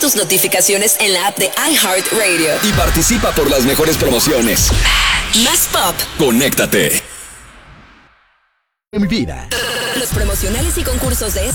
tus notificaciones en la app de iHeartRadio. Y participa por las mejores promociones. Más pop. Conéctate. En mi vida. Los promocionales y concursos de